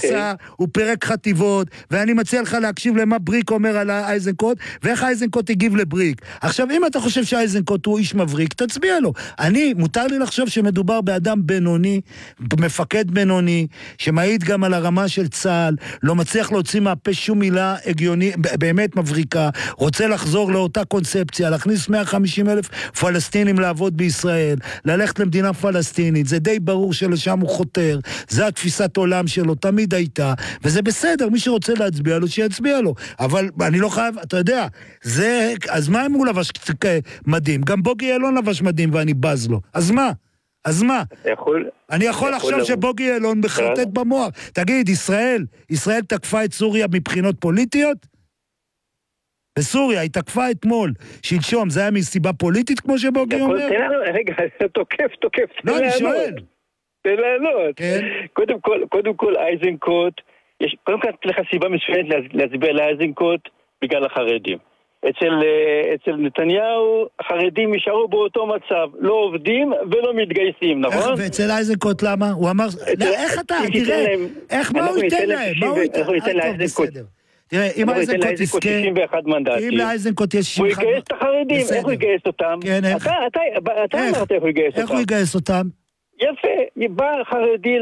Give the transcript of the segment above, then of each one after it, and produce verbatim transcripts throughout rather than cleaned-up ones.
עשה, הוא פירק חטיבות, ואני מציע לך להקשיב למה בריק אומר על אייזנקוט, ואיך אייזנקוט הגיב לבריק. עכשיו, אם אתה חושב שאייזנקוט הוא איש מבריק, תצביע לו. אני, מותר לי לחשוב שמדובר באדם בינוני, מפקד בינוני, שמעיד גם על הרמה של צה"ל, לא מצליח להוציא מהפה שום מילה הגיוני, באמת מבריקה, רוצה לחזור לאותה קונספציה, להכניס מאה וחמישים אלף פלסטינים לעבוד בישראל, ללכת למדינה פלסטינית, זה די ברור שלשם הוא חותר, זה התפיסת עולם שלו, תמיד הייתה, וזה בסדר, מי שרוצה להצביע לו, שיצביע לו, אבל אני לא חייב, אתה יודע, זה, אז מה אם הוא לבש מדים? גם בוגי ילון לבש מדים ואני בז לו, אז מה? אז מה? יכול, אני יכול לחשוב שבוגי ילון מחרטט במוח. תגיד, ישראל, ישראל תקפה את סוריה מבחינות פוליטיות? בסוריה, היא תקפה אתמול, שלשום, זה היה מסיבה פוליטית כמו שבוגי אומר? רגע, תוקף, תוקף. לא, אני שואל. תן לענות. כן. קודם כל, קודם כל, אייזנקוט, יש, קודם כל, תלך סיבה מסוימת להסביר לאייזנקוט בגלל החרדים. אצל, אצל נתניהו, החרדים נשארו באותו מצב, לא עובדים ולא מתגייסים, נכון? ואצל אייזנקוט למה? הוא אמר, איך אתה, תראה, איך, מה הוא ייתן להם? מה הוא ייתן להם? תראה, אם אייזנקוט יזכה, אם לאייזנקוט יש הוא יגייס את החרדים, איך הוא יגייס אותם? אתה אמרת איך הוא יגייס אותם. איך הוא יגייס אותם? יפה, בא חרדי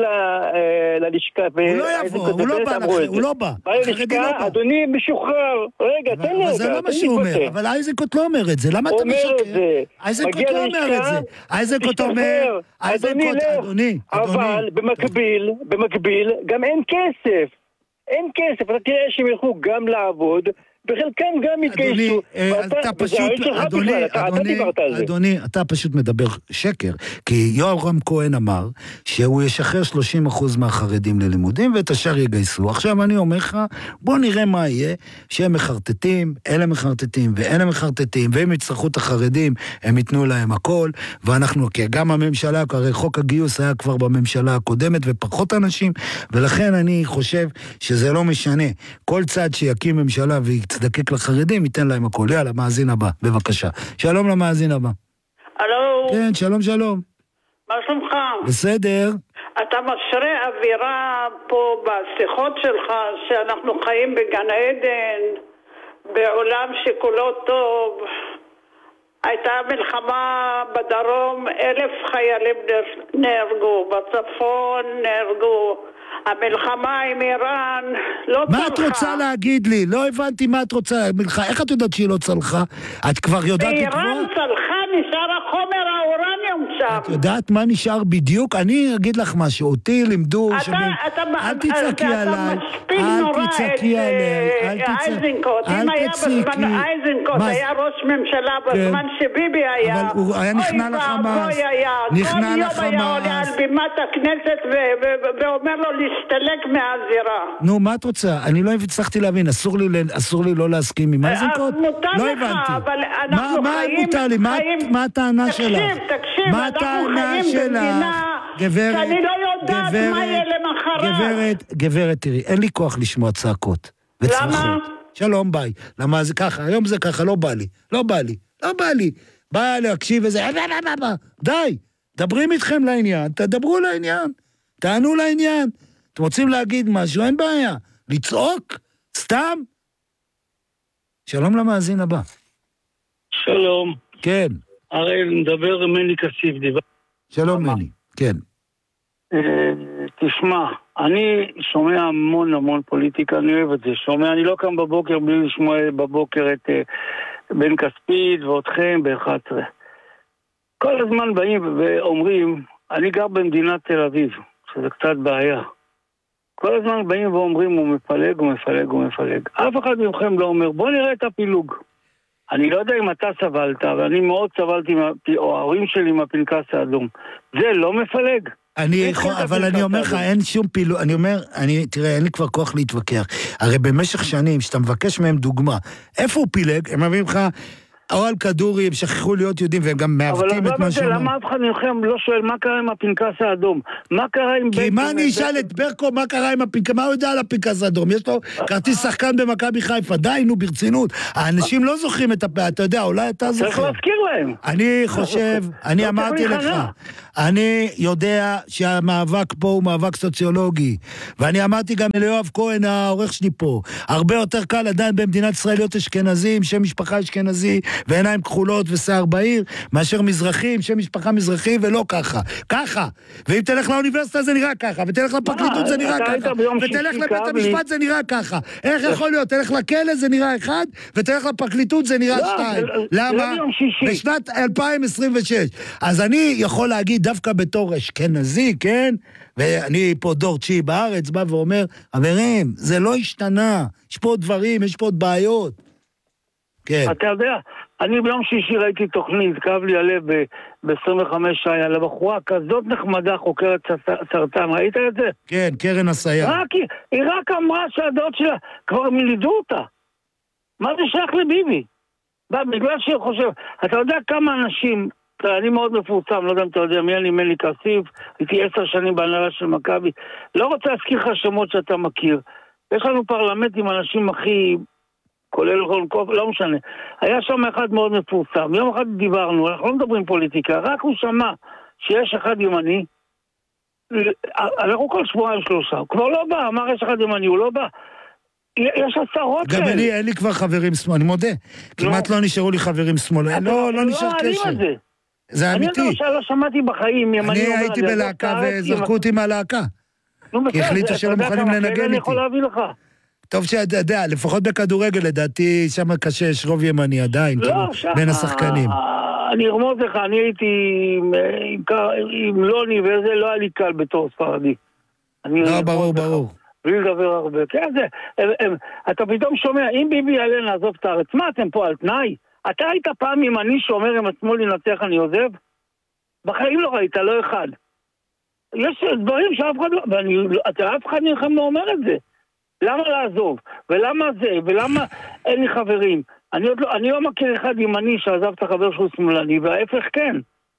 ללשכה. הוא לא יבוא, הוא לא בא, הוא לא בא. בא ללשכה, אדוני משוחרר. רגע, תן לי. אבל זה לא מה שהוא אומר, אבל אייזנקוט לא אומר את זה, למה אתה משקר? אייזנקוט לא אומר את זה. אייזנקוט אומר, אייזנקוט, אדוני, אבל במקביל, במקביל, גם אין כסף. אין כסף, אתה תראה שהם ילכו גם לעבוד, בחלקם גם יתגייסו. אתה פשוט, אדוני, אדוני, אדוני, אתה פשוט מדבר שקר, כי יורם כהן אמר שהוא ישחרר שלושים אחוז מהחרדים ללימודים, ואת השאר יגייסו. עכשיו אני אומר לך, בוא נראה מה יהיה, שהם מחרטטים, אלה מחרטטים, ואלה מחרטטים, והם יצטרכו את החרדים, הם ייתנו להם הכל, ואנחנו, כי גם הממשלה, הרי חוק הגיוס היה כבר בממשלה הקודמת, ופחות אנשים, ולכן אני חושב שזה לא משנה. כל צד שיקים ממשלה ויצדקק לחרדים, ייתן להם הכל. יאללה, מאזין הבא, בבקשה. שלום למאזין הבא. הלו. כן, שלום, שלום. מה שלומך? בסדר. אתה משרה אווירה פה בשיחות שלך, שאנחנו חיים בגן עדן, בעולם שכולו טוב. הייתה מלחמה בדרום, אלף חיילים נהרגו, בצפון נהרגו. המלחמה עם איראן לא צלחה. מה את רוצה להגיד לי? לא הבנתי מה את רוצה. איך את יודעת שהיא לא צלחה? את כבר יודעת לקבוע? באיראן צלחה, נשאר החומר האורניום שם. את יודעת מה נשאר בדיוק? אני אגיד לך משהו. אותי לימדו... אל תצעקי עליי. אל תצעקי עליי. אל אייזנקוט. אם היה בזמן אייזנקוט, היה ראש ממשלה בזמן שביבי היה. אבל הוא היה נכנע לחמאס. נכנע לחמאס. כל יום היה עולה על בימת הכנסת ואומר לו להסתלק מהזירה. נו, מה את רוצה? אני לא הצלחתי להבין. אסור לי, אסור לי לא להסכים עם אייזנקוט? מותר לך, אבל אנחנו חיים... מה הטענה שלך? תקשיב, תקשיב, אנחנו חיים במדינה שאני לא יודעת מה יהיה למחרת. גברת, גברת, תראי, אין לי כוח לשמוע צעקות וצרחות. למה? שלום, ביי. למה זה ככה? היום זה ככה, לא בא לי. לא בא לי. לא בא לי. בא להקשיב איזה... די, דברים איתכם לעניין, תדברו לעניין. תענו לעניין. אתם רוצים להגיד משהו, אין בעיה. לצעוק? סתם? שלום למאזין הבא. שלום. כן. הרי מדבר מני כסיף דיבר. שלום מני, כן. תשמע, אני שומע המון המון פוליטיקה, אני אוהב את זה. שומע, אני לא קם בבוקר בלי לשמוע בבוקר את בן כספית ואותכם ב-אחת עשרה. כל הזמן באים ואומרים, אני גר במדינת תל אביב, שזה קצת בעיה. כל הזמן באים ואומרים, הוא מפלג, הוא מפלג, הוא מפלג. אף אחד מכם לא אומר, בוא נראה את הפילוג. אני לא יודע אם אתה סבלת, ואני מאוד סבלתי, או ההורים שלי עם הפנקס האדום. זה לא מפלג. אני יכול, אבל אני אומר לך, אין שום פילוג, אני אומר, אני, תראה, אין לי כבר כוח להתווכח. הרי במשך שנים, שאתה מבקש מהם דוגמה, איפה הוא פילג? הם מביאים לך, או על כדורי, הם שכחו להיות יהודים, והם גם מעוותים את מה שאומר. אבל למה אף אחד מכם לא שואל מה קרה עם הפנקס האדום? מה קרה עם... כי מה אני אשאל את ברקו, מה קרה עם הפנקס, מה הוא יודע על הפנקס האדום? יש לו כרטיס שחקן במכבי חיפה, די, נו, ברצינות. האנשים לא זוכרים את הפעם, אתה יודע, אולי אתה זוכר. צריך להזכיר להם. אני חושב, אני אמרתי לך, אני יודע שהמאבק פה הוא מאבק סוציולוגי, ואני אמרתי גם ליואב כהן, העורך שלי פה, הרבה יותר קל עדיין במדינת ישראל להיות אשכנזים, שם משפחה אשכנזי, ועיניים כחולות ושיער בעיר, מאשר מזרחים, שם משפחה מזרחי, ולא ככה. ככה. ואם תלך לאוניברסיטה זה נראה ככה, ותלך לפרקליטות זה נראה ככה, ותלך לבית המשפט זה נראה ככה. איך יכול להיות? תלך לכלא זה נראה אחד, ותלך לפרקליטות זה נראה שתיים. למה? בשנת אלפיים עשרים ושש. אז אני יכול להגיד דווקא בתור אשכנזי, כן? ואני פה דור תשיעי בארץ, בא ואומר, חברים, זה לא השתנה. יש פה עוד דברים, יש פה עוד בעיות. כן. אתה יודע, אני ביום שישי ראיתי תוכנית, כאב לי הלב ב-עשרים וחמש שעה, לבחורה כזאת נחמדה חוקרת סרטן, ראית את זה? כן, קרן עשייה. רק, היא רק אמרה שהדעות שלה, כבר מלידו אותה. מה זה שייך לביבי? בגלל שהיא חושב, אתה יודע כמה אנשים, אני מאוד מפורסם, לא יודע אם אתה יודע, מי אני מלי כסיף, הייתי עשר שנים בהנהלה של מכבי, לא רוצה להזכיר לך שמות שאתה מכיר. יש לנו פרלמנט עם אנשים הכי... כולל רון קוף, לא משנה. היה שם אחד מאוד מפורסם. יום אחד דיברנו, אנחנו לא מדברים פוליטיקה, רק הוא שמע שיש אחד ימני, אנחנו כל שבועיים שלושה, הוא כבר לא בא, אמר יש אחד ימני, הוא לא בא. יש עשרות כאלה. גם אני, אין לי כבר חברים שמאל, אני מודה. כמעט לא נשארו לי חברים שמאל, לא, לא נשאר קשר. זה אמיתי. אני לא שמעתי בחיים ימני. אני הייתי בלהקה וזרקו אותי מהלהקה. כי החליטו שלא מוכנים לנגן איתי. טוב שאתה יודע, לפחות בכדורגל לדעתי שם קשה, יש רוב ימני עדיין, בין השחקנים. אני ארמוז לך, אני הייתי עם לוני וזה לא היה לי קל בתור ספרדי. לא, ברור, ברור. בלי לדבר הרבה. כן, זה, אתה פתאום שומע, אם ביבי יעלה נעזוב את הארץ, מה אתם פה על תנאי? אתה היית פעם ימני שאומר אם השמאל ינצח אני עוזב? בחיים לא ראית, לא אחד. יש דברים שאף אחד לא, ואף אחד מכם לא אומר את זה. למה לעזוב? ולמה זה? ולמה אין לי חברים? אני, לא, אני לא מכיר אחד ימני שעזב את החבר שהוא שמאלני, וההפך כן.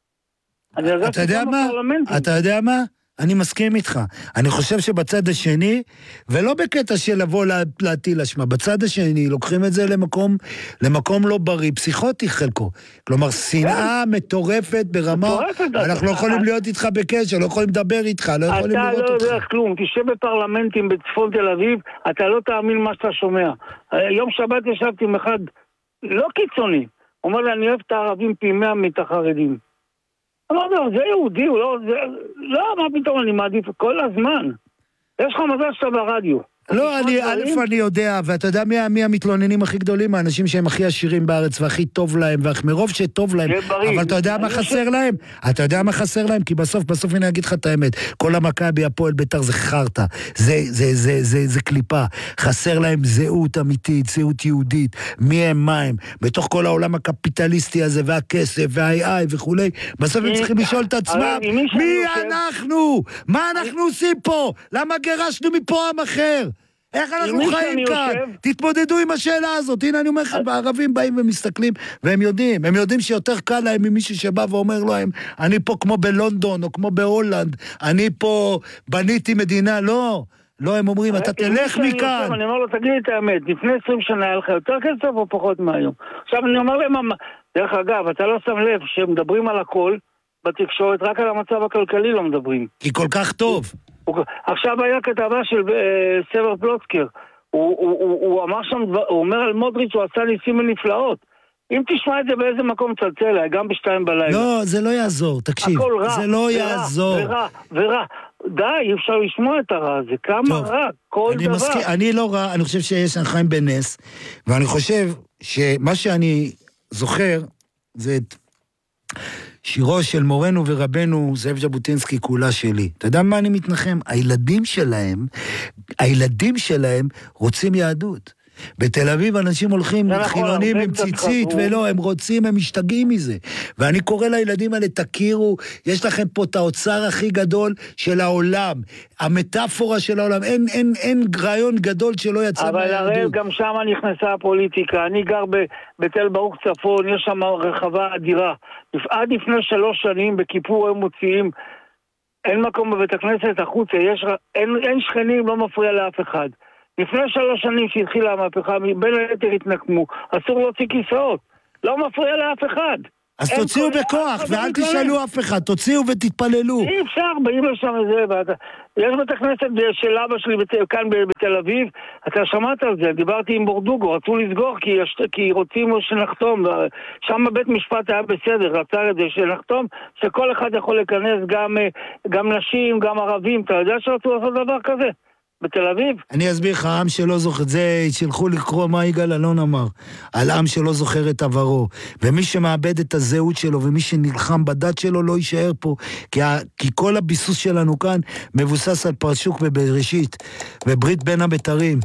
אתה יודע מה? אתה יודע מה? אני מסכים איתך. אני חושב שבצד השני, ולא בקטע של לבוא להטיל אשמה, בצד השני לוקחים את זה למקום, למקום לא בריא, פסיכוטי חלקו. כלומר, שנאה מטורפת ברמה, אנחנו לא יכולים להיות איתך בקשר, לא יכולים לדבר איתך, לא יכולים לראות אותך. אתה לא יודע כלום, תשב בפרלמנטים בצפון תל אביב, אתה לא תאמין מה שאתה שומע. יום שבת ישבתי עם אחד, לא קיצוני, אומר לי, אני אוהב את הערבים פי מאה מת החרדים. אמרתי לו, זה יהודי, הוא לא, זה, לא, מה פתאום אני מעדיף כל הזמן. יש לך מזל שאתה ברדיו. לא, אני, א' אני יודע, ואתה יודע מי, מי המתלוננים הכי גדולים, האנשים שהם הכי עשירים בארץ והכי טוב להם, ומרוב שטוב להם, אבל אתה יודע מה חסר להם? אתה יודע מה חסר להם? כי בסוף, בסוף אני אגיד לך את האמת, כל המכבי, הפועל בית"ר זה חרטה, זה, זה, זה, זה, זה, זה קליפה, חסר להם זהות אמיתית, זהות יהודית, מי הם, מה הם, בתוך כל העולם הקפיטליסטי הזה, והכסף, והאי איי וכולי, בסוף הם צריכים לשאול את עצמם, מי אנחנו? מה אנחנו עושים פה? למה גירשנו מפה עם אחר? איך אנחנו חיים כאן? תתמודדו עם השאלה הזאת. הנה אני אומר לכם, הערבים באים ומסתכלים, והם יודעים, הם יודעים שיותר קל להם ממישהו שבא ואומר להם, אני פה כמו בלונדון, או כמו בהולנד, אני פה בניתי מדינה, לא. לא, הם אומרים, אתה תלך מכאן. אני אומר לו, תגיד לי את האמת, לפני עשרים שנה היה לך יותר כסף או פחות מהיום? עכשיו אני אומר להם, דרך אגב, אתה לא שם לב שמדברים על הכל, בתקשורת, רק על המצב הכלכלי לא מדברים. כי כל כך טוב. עכשיו היה כתבה של סבר פלוצקר, הוא, הוא, הוא, הוא אמר שם, הוא אומר על מודריץ' הוא עשה ניסים ונפלאות. אם תשמע את זה באיזה מקום צלצל, גם בשתיים בלילה. לא, זה לא יעזור, תקשיב. הכל רע, זה לא ורע, יעזור. ורע, ורע. די, אי אפשר לשמוע את הרע הזה. כמה טוב, רע, כל אני דבר. מסכים, אני לא רע, אני חושב שיש חיים בנס, ואני חושב שמה שאני זוכר, זה את שירו של מורנו ורבנו זאב ז'בוטינסקי, כולה שלי. אתה יודע מה אני מתנחם? הילדים שלהם, הילדים שלהם רוצים יהדות. בתל אביב אנשים הולכים חילונים עם ציצית, ולא, הם רוצים, הם משתגעים מזה. ואני קורא לילדים האלה, תכירו, יש לכם פה את האוצר הכי גדול של העולם, המטאפורה של העולם, אין, אין, אין רעיון גדול שלא יצא מהיהדות. אבל הרי גם שם נכנסה הפוליטיקה, אני גר בתל ברוך צפון, יש שם רחבה אדירה, עד לפני שלוש שנים בכיפור הם מוציאים, אין מקום בבית הכנסת, החוצה, יש, אין, אין שכנים, לא מפריע לאף אחד. לפני שלוש שנים שהתחילה המהפכה, בין היתר התנקמו, אסור להוציא כיסאות, לא מפריע לאף אחד. אז תוציאו בכוח, ואל תשאלו אף אחד, תוציאו ותתפללו. אי אפשר, באים לשם איזה, יש בית הכנסת של אבא שלי כאן בתל אביב, אתה שמעת על זה, דיברתי עם בורדוגו, רצו לסגור כי רוצים שנחתום, שם בית משפט היה בסדר, רצה את זה שנחתום, שכל אחד יכול להיכנס, גם נשים, גם ערבים, אתה יודע שרצו לעשות דבר כזה? בתל אביב. אני אסביר לך, עם שלא זוכר, זה שילכו לקרוא מה יגאל אלון אמר, על עם שלא זוכר את עברו, ומי שמאבד את הזהות שלו, ומי שנלחם בדת שלו לא יישאר פה, כי, ה, כי כל הביסוס שלנו כאן מבוסס על פרשוק ובראשית, וברית בין הבתרים,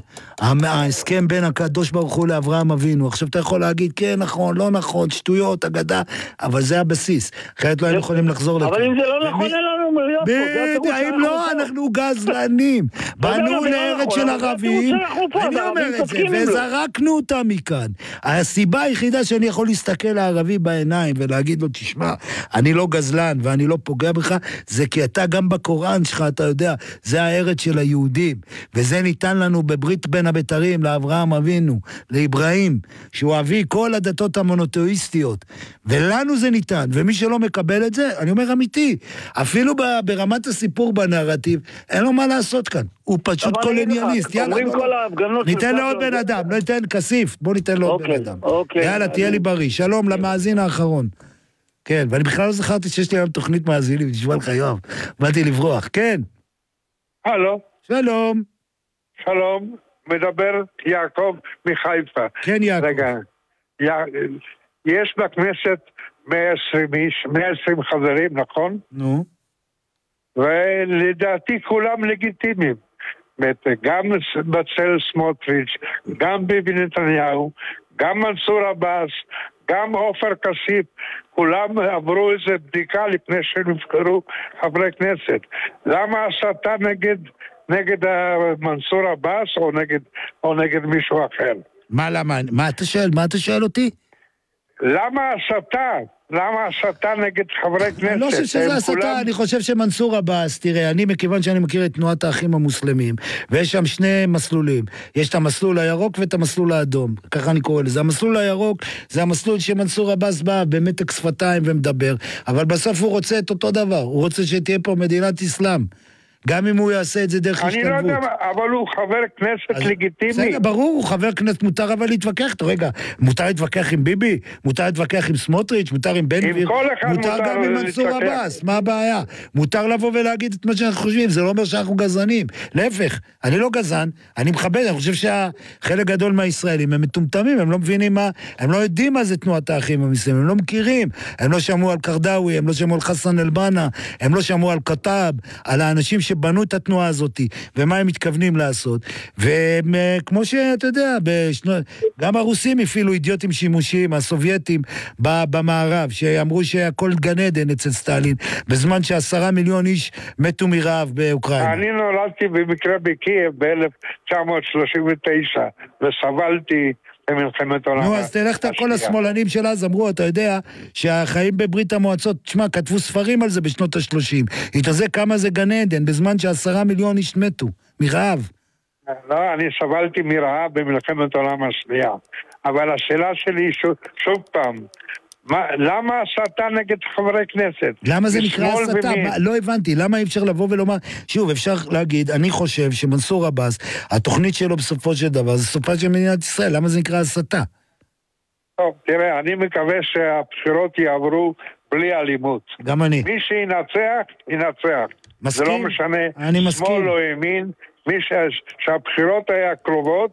ההסכם בין הקדוש ברוך הוא לאברהם אבינו. עכשיו אתה יכול להגיד, כן, נכון, לא נכון, שטויות, אגדה, אבל זה הבסיס, אחרת לא היינו יכולים לחזור לכאן. אבל אם זה לא נכון, אין לנו להיות פה. אם לא, אנחנו גזלנים. באנו לארץ של ערבים, אני אומר את זה, וזרקנו אותם מכאן. הסיבה היחידה שאני יכול להסתכל לערבי בעיניים ולהגיד לו, תשמע, אני לא גזלן ואני לא פוגע בך, זה כי אתה גם בקוראן שלך, אתה יודע, זה הארץ של היהודים, וזה ניתן לנו בברית בין הבתרים, לאברהם אבינו, לאברהים, שהוא אבי כל הדתות המונותאיסטיות, ולנו זה ניתן, ומי שלא מקבל את זה, אני אומר אמיתי, אפילו ברמת הסיפור בנרטיב, אין לו מה לעשות כאן. הוא פשוט קולוניאליסט. יאללה, ניתן לעוד בן אדם, לא ניתן כסיף, בוא ניתן לעוד בן אדם. יאללה, תהיה לי בריא. שלום למאזין האחרון. כן, ואני בכלל לא זכרתי שיש לי היום תוכנית מאזינים, תשמע לך יואב, באתי לברוח. כן. הלו. שלום. שלום, מדבר יעקב מחיפה. כן, יעקב. רגע, יש בכנסת מאה ועשרים איש, מאה ועשרים חברים, נכון? נו. ולדעתי כולם לגיטימיים. גם בצל סמוטריץ', גם ביבי נתניהו, גם מנסור עבאס, גם עופר כסיף, כולם עברו איזו בדיקה לפני שנבחרו חברי כנסת. למה הסתה נגד, נגד מנסור עבאס או נגד, או נגד מישהו אחר? מה, למה? מה אתה שואל? מה אתה שואל אותי? למה הסתה? למה הסתה נגד חברי כנסת? אני לא חושב שזה הסתה, כולם... אני חושב שמנסור עבאס, תראה, אני מכיוון שאני מכיר את תנועת האחים המוסלמים, ויש שם שני מסלולים, יש את המסלול הירוק ואת המסלול האדום, ככה אני קורא לזה. המסלול הירוק זה המסלול שמנסור עבאס בא במתק שפתיים ומדבר, אבל בסוף הוא רוצה את אותו דבר, הוא רוצה שתהיה פה מדינת אסלאם. גם אם הוא יעשה את זה דרך השתלבות. אני לא יודע, אבל הוא חבר כנסת לגיטימי. בסדר, ברור, הוא חבר כנסת, מותר אבל להתווכח. רגע, מותר להתווכח עם ביבי? מותר להתווכח עם סמוטריץ'? מותר עם בן גביר? מותר גם עם מנסור עבאס, מה הבעיה? מותר לבוא ולהגיד את מה שאנחנו חושבים, זה לא אומר שאנחנו גזענים. להפך, אני לא גזען, אני מכבד, אני חושב שהחלק גדול מהישראלים הם מטומטמים, הם לא מבינים מה, הם לא יודעים מה זה תנועת האחים המוסלמים, הם לא מכירים, הם לא שמעו על קרדאווי, הם לא שמעו על חסן אל-בנה, הם לא שמעו על כתב, על האנשים שבנו את התנועה הזאת, ומה הם מתכוונים לעשות, וכמו שאתה יודע, בשנו... גם הרוסים אפילו אידיוטים שימושיים, הסובייטים במערב, שאמרו שהכל גן עדן אצל סטלין, בזמן שעשרה מיליון איש מתו מרעב באוקראינה. אני נולדתי במקרה בקייב ב-אלף תשע מאות שלושים ותשע, וסבלתי במלחמת עולם. נו, אז תלך את כל השמאלנים של אז, אמרו, אתה יודע, שהחיים בברית המועצות, תשמע, כתבו ספרים על זה בשנות ה-שלושים. התעזה כמה זה גן עדן, בזמן שעשרה מיליון איש מתו, מרעב. לא, אני סבלתי מרעב במלחמת עולם השנייה. אבל השאלה שלי, שוב, שוב פעם, מה, למה הסתה נגד חברי כנסת? למה זה נקרא הסתה? מה, לא הבנתי, למה אי אפשר לבוא ולומר, שוב, אפשר להגיד, אני חושב שמנסור עבאס, התוכנית שלו בסופו של דבר, זה סופה של מדינת ישראל, למה זה נקרא הסתה? טוב, תראה, אני מקווה שהבחירות יעברו בלי אלימות. גם אני. מי שינצח, ינצח. מסכים? זה לא משנה, אני מסכים. שמאל או ימין, מי ש... שהבחירות היה קרובות,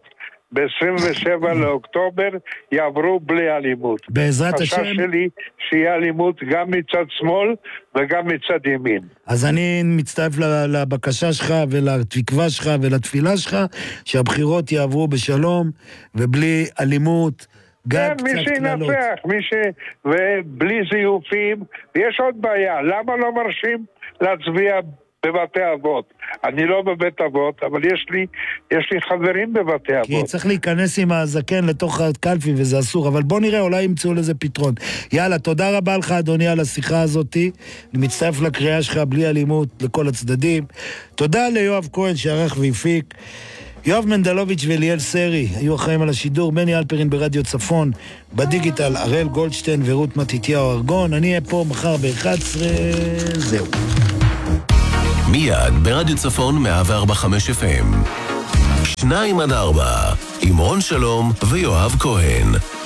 ב-עשרים ושבעה לאוקטובר יעברו בלי אלימות. בעזרת השם. החשש שלי שיהיה אלימות גם מצד שמאל וגם מצד ימין. אז אני מצטרף לבקשה שלך ולתקווה שלך ולתפילה שלך, שהבחירות יעברו בשלום ובלי אלימות. כן, מי שינפח, מי ש... ובלי זיופים. ויש עוד בעיה, למה לא מרשים להצביע בבתי אבות? אני לא בבית אבות, אבל יש לי, יש לי חברים בבתי אבות. כי צריך להיכנס עם הזקן לתוך הקלפי וזה אסור, אבל בוא נראה, אולי ימצאו לזה פתרון. יאללה, תודה רבה לך אדוני על השיחה הזאת, אני מצטרף לקריאה שלך בלי אלימות לכל הצדדים. תודה ליואב כהן שערך והפיק. יואב מנדלוביץ' ואליאל סרי היו אחראים על השידור, בני אלפרין ברדיו צפון, בדיגיטל אראל גולדשטיין ורות מתיתיהו ארגון. אני אהיה פה מחר ב-אחת עשרה, זהו. מיד ברדיו צפון מאה וארבע נקודה חמש אף אם. שניים עד ארבע עם רון שלום ויואב כהן.